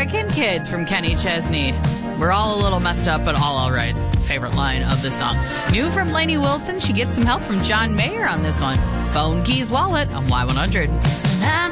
American Kids from Kenny Chesney. We're all a little messed up, but all right. Favorite line of the song. New from Lainey Wilson. She gets some help from John Mayer on this one. Phone, keys, wallet on Y100. I'm